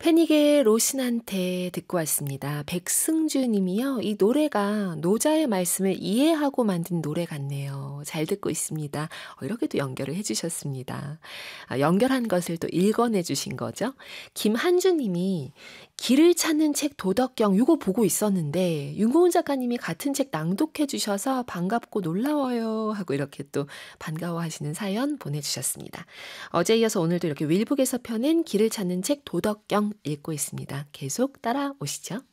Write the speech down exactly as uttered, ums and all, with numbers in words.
패닉의 로신한테 듣고 왔습니다. 백승주 님이요. 이 노래가 노자의 말씀을 이해하고 만든 노래 같네요. 잘 듣고 있습니다. 어, 이렇게도 연결을 해 주셨습니다. 아, 연결한 것을 또 읽어내 주신 거죠. 김한주 님이 길을 찾는 책 도덕경 이거 보고 있었는데 윤고은 작가님이 같은 책 낭독해 주셔서 반갑고 놀라워요 하고 이렇게 또 반가워하시는 사연 보내주셨습니다. 어제 이어서 오늘도 이렇게 윌북에서 펴낸 길을 찾는 책 도덕경 읽고 있습니다. 계속 따라오시죠.